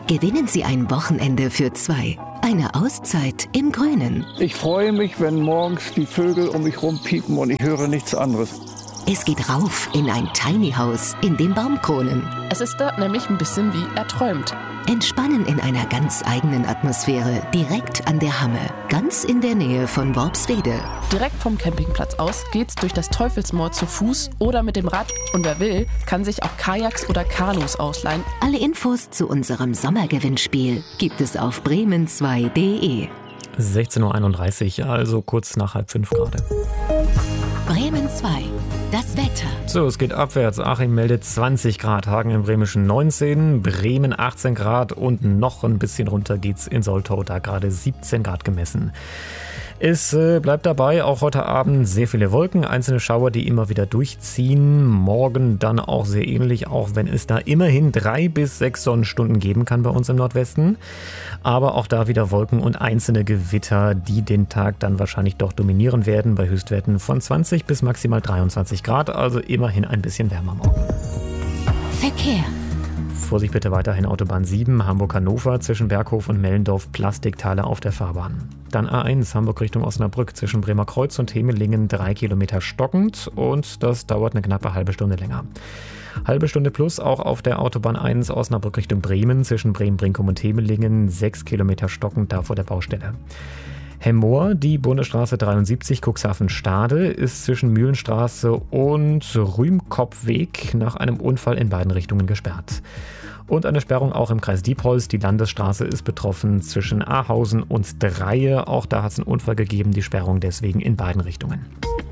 Gewinnen Sie ein Wochenende für 2. Eine Auszeit im Grünen. Ich freue mich, wenn morgens die Vögel um mich rum piepen und ich höre nichts anderes. Es geht rauf in ein Tiny House in den Baumkronen. Es ist da nämlich ein bisschen wie erträumt. Entspannen in einer ganz eigenen Atmosphäre, direkt an der Hamme, ganz in der Nähe von Worpswede. Direkt vom Campingplatz aus geht's durch das Teufelsmoor zu Fuß oder mit dem Rad. Und wer will, kann sich auch Kajaks oder Kanus ausleihen. Alle Infos zu unserem Sommergewinnspiel gibt es auf bremen2.de. 16.31 Uhr, also kurz nach 4:30 gerade. Bremen 2, das Wetter. So, es geht abwärts. Achim meldet 20 Grad, Hagen im Bremischen 19, Bremen 18 Grad und noch ein bisschen runter geht's in Soltau, da gerade 17 Grad gemessen. Es bleibt dabei, auch heute Abend sehr viele Wolken, einzelne Schauer, die immer wieder durchziehen. Morgen dann auch sehr ähnlich, auch wenn es da immerhin 3 bis 6 Sonnenstunden geben kann bei uns im Nordwesten. Aber auch da wieder Wolken und einzelne Gewitter, die den Tag dann wahrscheinlich doch dominieren werden, bei Höchstwerten von 20 bis maximal 23 Grad, also immerhin ein bisschen wärmer morgen. Verkehr. Vorsicht bitte weiterhin Autobahn 7, Hamburg-Hannover, zwischen Berghof und Mellendorf, Plastikteile auf der Fahrbahn. Dann A1, Hamburg Richtung Osnabrück, zwischen Bremer Kreuz und Hemelingen 3 Kilometer stockend und das dauert eine knappe halbe Stunde länger. Halbe Stunde plus auch auf der Autobahn 1 Osnabrück Richtung Bremen, zwischen Bremen-Brinkum und Hemelingen 6 Kilometer stockend da vor der Baustelle. Hemmoor, die Bundesstraße 73 Cuxhaven-Stade, ist zwischen Mühlenstraße und Rühmkopfweg nach einem Unfall in beiden Richtungen gesperrt. Und eine Sperrung auch im Kreis Diepholz. Die Landesstraße ist betroffen zwischen Ahausen und Dreie. Auch da hat es einen Unfall gegeben, die Sperrung deswegen in beiden Richtungen.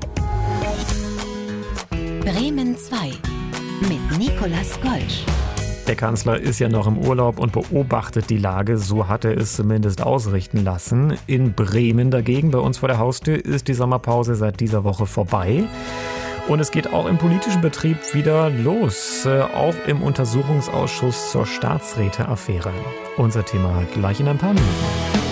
Bremen 2 mit Nicolas Golsch. Der Kanzler ist ja noch im Urlaub und beobachtet die Lage, so hat er es zumindest ausrichten lassen. In Bremen dagegen, bei uns vor der Haustür, ist die Sommerpause seit dieser Woche vorbei. Und es geht auch im politischen Betrieb wieder los, auch im Untersuchungsausschuss zur Staatsräte-Affäre. Unser Thema gleich in ein paar Minuten.